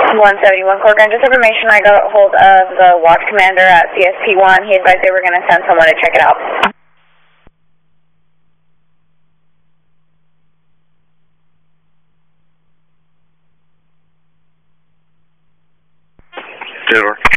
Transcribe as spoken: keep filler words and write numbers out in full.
one seventy-one Corcoran, just information, I got a hold of the watch commander at C S P one. He advised they were going to send someone to check it out. Good work.